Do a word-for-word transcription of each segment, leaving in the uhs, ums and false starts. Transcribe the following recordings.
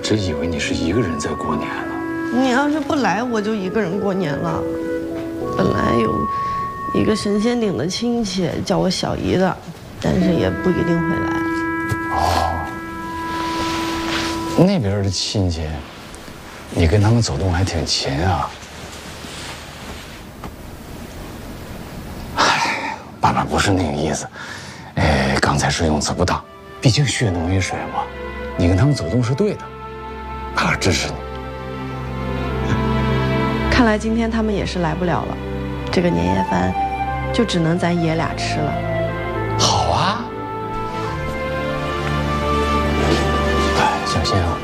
直以为你是一个人在过年呢。 你要是不来，我就一个人过年了。本来有一个神仙岭的亲戚叫我小姨的，但是也不一定会来。 哦，那边的亲戚，你跟他们走动还挺勤啊。哎，爸爸不是那个意思，哎，刚才是用词不当，毕竟血浓于水嘛。你跟他们走动是对的，爸爸支持你。 看来今天他们也是来不了了，这个年夜饭就只能咱爷俩吃了。 好啊，哎，小心啊。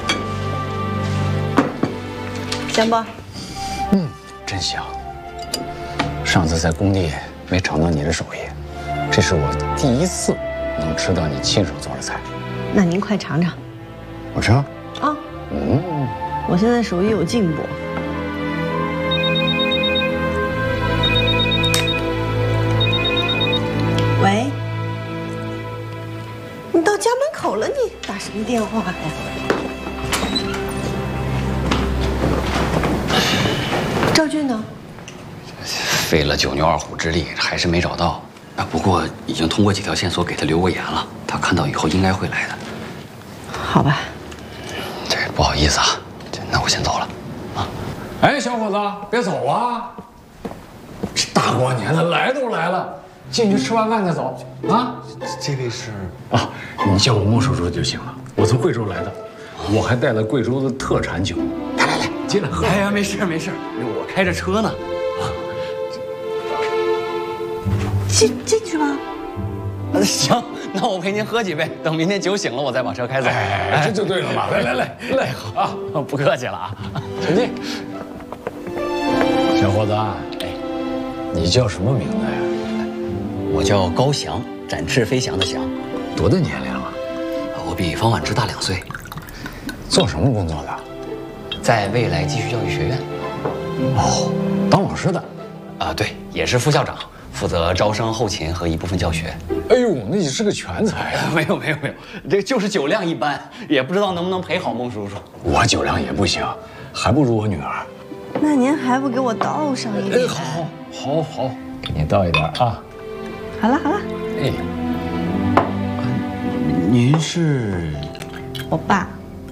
香不？ 嗯，真香。上次在工地没尝到你的手艺，这是我第一次能吃到你亲手做的菜。 那您快尝尝。 我吃啊。 啊。 嗯， 我现在手艺有进步。喂，你到家门口了，你打什么电话呀？赵俊呢？ 费了九牛二虎之力，还是没找到。啊，不过已经通过几条线索给他留过言了，他看到以后应该会来的。 好吧。 这不好意思啊，这那我先走了。啊， 哎，小伙子，别走啊！这大过年的，来都来了。进去吃完饭再走啊！ 这位是啊，你叫我莫叔叔就行了。我从贵州来的，我还带了贵州的特产酒。来来来，进来喝。 哎呀，没事没事，我开着车呢。啊， 进进去吧。 行，那我陪您喝几杯，等明天酒醒了，我再把车开走。 哎，这就对了嘛！来来来来，好啊， 不客气了啊。 请进。小伙子，哎，你叫什么名字呀？ 我叫高翔，展翅飞翔的翔。 多大年龄了？ 我比方婉之大两岁。 做什么工作的？ 在未来继续教育学院。 哦，当老师的。 啊，对，也是副校长，负责招生、后勤和一部分教学。 哎呦，那你是个全才啊！ 没有没有没有，这就是酒量一般，也不知道能不能陪好孟叔叔。 我酒量也不行，还不如我女儿。 那您还不给我倒上一点？ 哎，好，好，好，给你倒一点啊。 好了好了。 哎， 您是？ 我爸。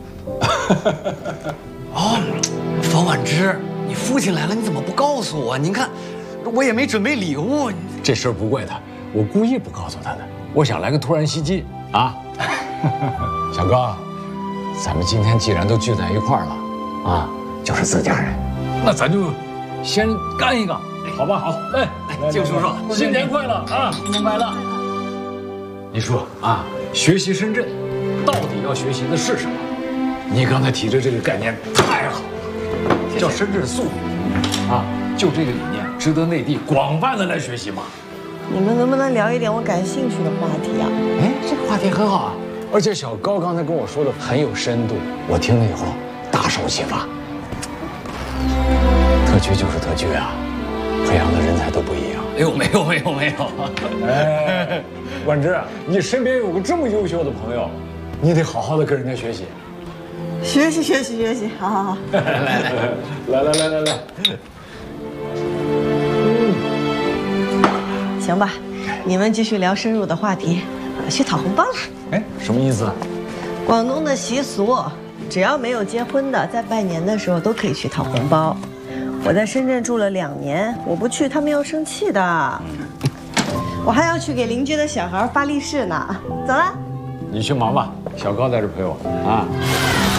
哦，方婉之，你父亲来了，你怎么不告诉我？您看，我也没准备礼物。 这事儿不怪他，我故意不告诉他的。我想来个突然袭击啊！小高，咱们今天既然都聚在一块儿了，啊，就是自家人，那咱就先干一个，好吧？好，来， 静叔叔， 新年快乐啊！ 新年快乐！ 你说啊，学习深圳，到底要学习的是什么？你刚才提的这个概念太好了，叫深圳速语啊，就这个理念值得内地广泛的来学习嘛。 你们能不能聊一点我感兴趣的话题啊？ 哎，这个话题很好啊，而且小高刚才跟我说的很有深度，我听了以后大受启发。特区就是特区啊，培养的人才都不一样。 哎呦，没有没有没有。 哎，婉之，你身边有个这么优秀的朋友，你得好好的跟人家学习。 学习学习学习，好好好。 来来来来来来来来。 行吧，你们继续聊深入的话题，啊，去讨红包了。 哎，什么意思？ 广东的习俗，只要没有结婚的，在拜年的时候都可以去讨红包。我在深圳住了两年，我不去他们要生气的。我还要去给邻居的小孩发利是呢。走了。 你去忙吧，小高在这陪我啊。